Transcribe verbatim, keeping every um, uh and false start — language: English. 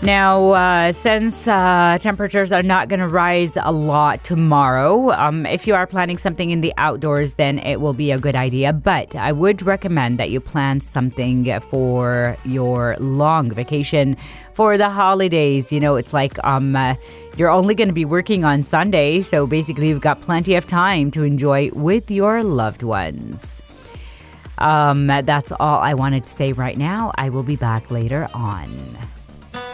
Now, uh, since uh, temperatures are not going to rise a lot tomorrow, um, if you are planning something in the outdoors, then it will be a good idea. But I would recommend that you plan something for your long vacation for the holidays. You know, it's like um, uh, you're only going to be working on Sunday. So basically, you've got plenty of time to enjoy with your loved ones. Um, that's all I wanted to say right now. I will be back later on.